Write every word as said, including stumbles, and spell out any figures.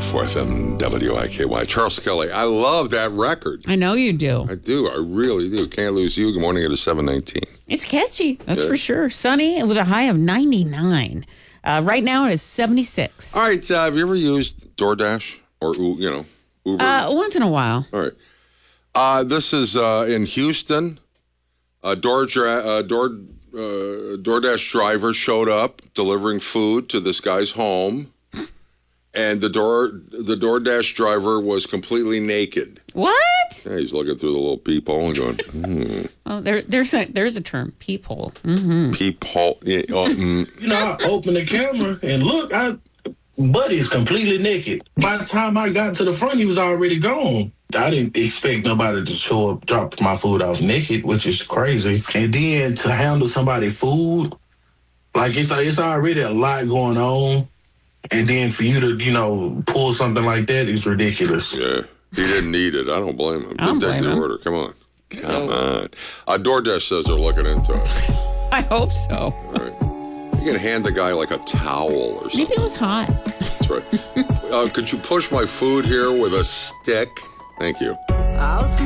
four F M W I K Y. Charles Kelly. I love that record. I know you do. I do. I really do. Can't Lose You. Good morning. It is seven nineteen. It's catchy. That's Yeah. for sure. Sunny with a high of ninety-nine. Uh, right now it is seventy-six. All right. Uh, have you ever used DoorDash or, you know, Uber? Uh, once in a while. All right. Uh, this is uh, in Houston. A Door, uh, Door, uh, DoorDash driver showed up delivering food to this guy's home, and the door the DoorDash driver was completely naked. What? Yeah, he's looking through the little peephole and going, hmm. Oh, there, there's a there's a term, peephole. Mm-hmm. Peephole. Yeah, oh, mm. You know, I opened the camera and look, I Buddy is completely naked. By the time I got to the front, he was already gone. I didn't expect nobody to show up, drop my food off naked, which is crazy. And then to handle somebody's food, like it's it's already a lot going on. And then for you to, you know, pull something like that is ridiculous. Yeah, he didn't need it. I don't blame him. I don't Did blame the him. order. Come on. Come on. Uh, DoorDash says they're looking into it. I hope so. All right. You can hand the guy like a towel or something. Maybe it was hot. That's right. Uh, could you push my food here with a stick? Thank you.